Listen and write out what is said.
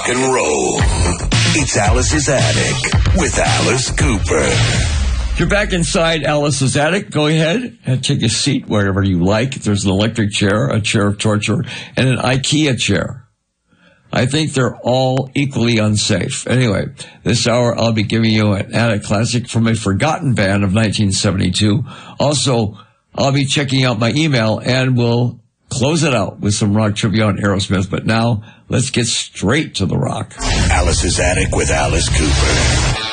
rock and roll. It's Alice's Attic with Alice Cooper. If you're back inside Alice's Attic, go ahead and take a seat wherever you like. There's an electric chair, a chair of torture, and an IKEA chair. I think they're all equally unsafe. Anyway, this hour I'll be giving you an Attic classic from a forgotten band of 1972. Also, I'll be checking out my email and we'll close it out with some rock trivia on Aerosmith. But now, let's get straight to the rock. Alice's Attic with Alice Cooper.